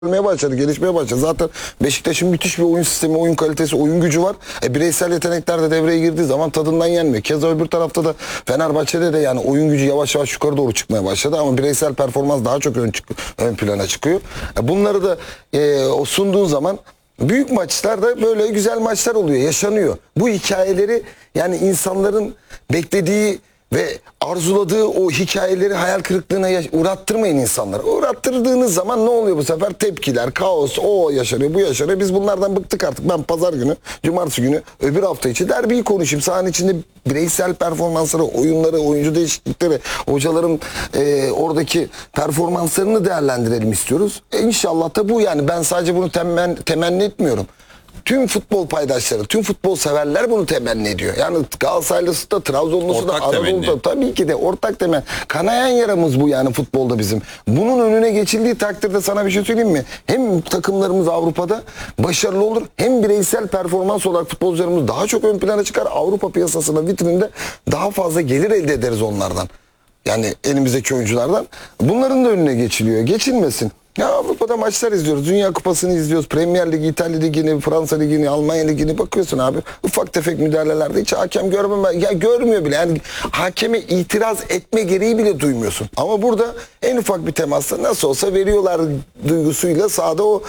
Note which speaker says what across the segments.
Speaker 1: başladı, gelişmeye başladı. Zaten Beşiktaş'ın müthiş bir oyun sistemi, oyun kalitesi, oyun gücü var. Bireysel yetenekler de devreye girdiği zaman tadından yenmiyor. Keza öbür tarafta da Fenerbahçe'de de yani oyun gücü yavaş yavaş yukarı doğru çıkmaya başladı ama bireysel performans daha çok ön plana çıkıyor. Bunları da o sunduğun zaman büyük maçlarda böyle güzel maçlar oluyor, yaşanıyor. Bu hikayeleri yani insanların beklediği ve arzuladığı o hikayeleri hayal kırıklığına uğrattırmayın insanlara. Uğrattırdığınız zaman ne oluyor bu sefer? Tepkiler, kaos, o yaşanıyor, bu yaşanıyor. Biz bunlardan bıktık artık. Ben pazar günü, cumartesi günü, öbür hafta içi derbiyi konuşayım. Sahanın içinde bireysel performansları, oyunları, oyuncu değişiklikleri, hocaların oradaki performanslarını değerlendirelim istiyoruz. İnşallah da bu yani. Ben sadece bunu temenni etmiyorum. Tüm futbol paydaşları, tüm futbol severler bunu temenni ediyor. Yani Galatasaraylısı da, Trabzonlusu da, Anadolu'da tabii ki de ortak temenni. Kanayan yaramız bu yani futbolda bizim. Bunun önüne geçildiği takdirde sana bir şey söyleyeyim mi? Hem takımlarımız Avrupa'da başarılı olur, hem bireysel performans olarak futbolcularımız daha çok ön plana çıkar. Avrupa piyasasında, vitrinde daha fazla gelir elde ederiz onlardan. Yani elimizdeki oyunculardan. Bunların da önüne geçiliyor. Geçilmesin. Ya Avrupa'da maçlar izliyoruz. Dünya Kupası'nı izliyoruz. Premier Ligi, İtalya Ligi'ni, Fransa Ligi'ni, Almanya Ligi'ni bakıyorsun abi. Ufak tefek müdahalelerde hiç hakem görmüyor bile. Yani hakeme itiraz etme gereği bile duymuyorsun. Ama burada en ufak bir temasla nasıl olsa veriyorlar duygusuyla sahada o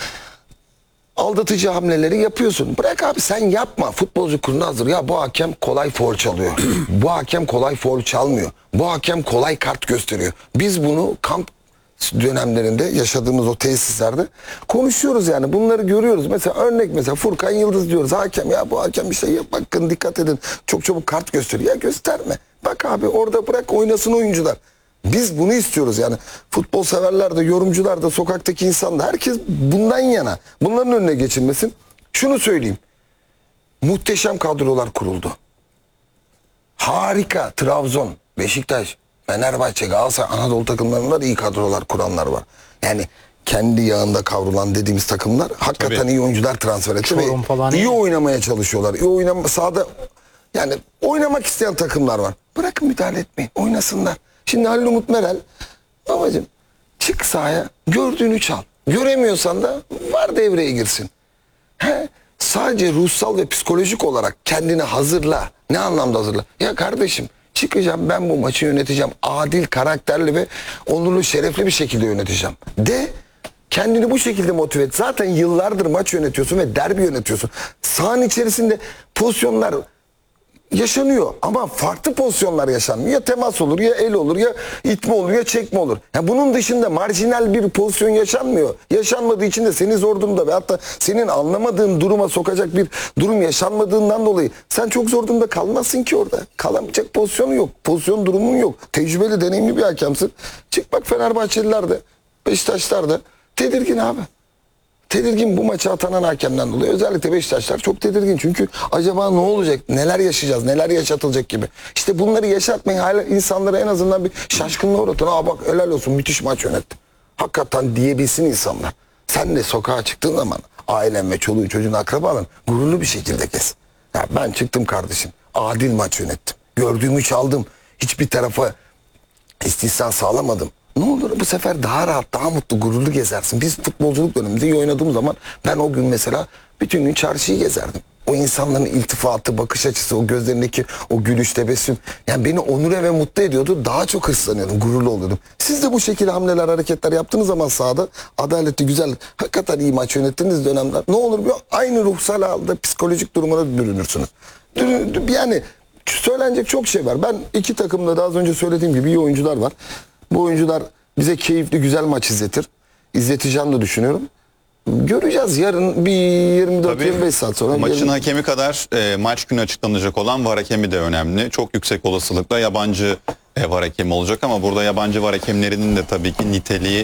Speaker 1: aldatıcı hamleleri yapıyorsun. Bırak abi, sen yapma. Futbolcu kurnazdır. Ya bu hakem kolay faul çalıyor. Bu hakem kolay faul çalmıyor. Bu hakem kolay kart gösteriyor. Biz bunu kamp dönemlerinde yaşadığımız o tesislerde konuşuyoruz yani. Bunları görüyoruz. Mesela örnek Furkan Yıldız diyoruz. Hakem, ya bu hakem bir şey yap. Bakın dikkat edin. Çok çabuk kart gösteriyor. Ya gösterme. Bak abi, orada bırak oynasın oyuncular. Biz bunu istiyoruz yani. Futbol severler de, yorumcular da, sokaktaki insan da, herkes bundan yana. Bunların önüne geçilmesin. Şunu söyleyeyim. Muhteşem kadrolar kuruldu. Harika. Trabzon, Beşiktaş, Fenerbahçe, Galatasaray, Anadolu takımlarında da iyi kadrolar kuranlar var. Yani kendi yağında kavrulan dediğimiz takımlar hakikaten iyi oyuncular transfer etti ve iyi oynamaya çalışıyorlar. İyi sahada yani oynamak isteyen takımlar var. Bırakın müdahale etmeyin. Oynasınlar. Şimdi Halil Umut Meral, babacığım çık sahaya, gördüğünü çal. Göremiyorsan da var devreye girsin. Sadece ruhsal ve psikolojik olarak kendini hazırla. Ne anlamda hazırla? Ya kardeşim, çıkacağım, ben bu maçı yöneteceğim. Adil, karakterli ve onurlu, şerefli bir şekilde yöneteceğim. Kendini bu şekilde motive et. Zaten yıllardır maç yönetiyorsun ve derbi yönetiyorsun. Sahanın içerisinde pozisyonlar yaşanıyor ama farklı pozisyonlar yaşanmıyor. Ya temas olur, ya el olur, ya itme olur, ya çekme olur. Ya bunun dışında marjinal bir pozisyon yaşanmıyor. Yaşanmadığı için de seni zor durumda ve hatta senin anlamadığın duruma sokacak bir durum yaşanmadığından dolayı sen çok zor durumda kalmazsın ki orada. Kalamayacak pozisyonu yok. Pozisyon durumun yok. Tecrübeli, deneyimli bir hakemsin. Çık bak, Fenerbahçeliler de, Beşiktaşlar da tedirgin abi. Tedirgin bu maça atanan hakemden dolayı. Özellikle Beşiktaşlar çok tedirgin. Çünkü acaba ne olacak? Neler yaşayacağız? Neler yaşatılacak gibi. İşte bunları yaşatmayın. Hala insanlara en azından bir şaşkınlığa uğratın. Bak helal olsun, müthiş maç yönetti. Hakikaten diyebilsin insanlar. Sen de sokağa çıktığın zaman ailen ve çoluğun çocuğun akrabaların gururlu bir şekilde kes. Ya ben çıktım kardeşim. Adil maç yönettim. Gördüğümü çaldım. Hiçbir tarafa istisna sağlamadım. Ne olur bu sefer daha rahat, daha mutlu, gururlu gezersin. Biz futbolculuk döneminde iyi oynadığım zaman ben o gün mesela bütün gün çarşıyı gezerdim. O insanların iltifatı, bakış açısı, o gözlerindeki o gülüş, tebessüm, yani beni onure ve mutlu ediyordu. Daha çok hırslanıyordum, gururlu oluyordum. Siz de bu şekilde hamleler, hareketler yaptığınız zaman sahada adaletli, güzel, hakikaten iyi maç yönettiğiniz dönemler ne olur aynı ruhsal halde psikolojik durumuna bürünürsünüz. Yani söylenecek çok şey var. Ben iki takımda da az önce söylediğim gibi iyi oyuncular var. Bu oyuncular bize keyifli, güzel maç izletir. İzleteceğim de düşünüyorum. Göreceğiz yarın bir 24-25 saat sonra.
Speaker 2: Maçın hakemi kadar maç günü açıklanacak olan VAR hakemi de önemli. Çok yüksek olasılıkla yabancı VAR hakemi olacak ama burada yabancı VAR hakemlerinin de tabii ki niteliği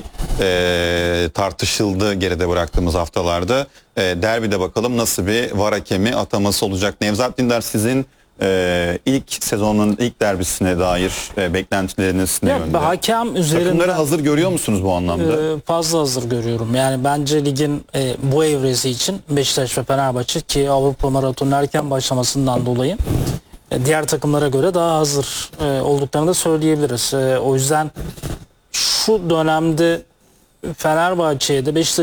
Speaker 2: tartışıldı geride bıraktığımız haftalarda. Derbide bakalım nasıl bir VAR hakemi ataması olacak. Nevzat Dindar, sizin ilk sezonun ilk derbisine dair beklentileriniz ne yönde?
Speaker 3: Hakem üzerinden
Speaker 2: takımları hazır görüyor musunuz bu anlamda?
Speaker 3: Fazla hazır görüyorum. Yani bence ligin bu evresi için Beşiktaş ve Fenerbahçe, ki Avrupa maratonun erken başlamasından dolayı diğer takımlara göre daha hazır olduklarını da söyleyebiliriz. O yüzden şu dönemde Fenerbahçe'ye de Beşiktaş'a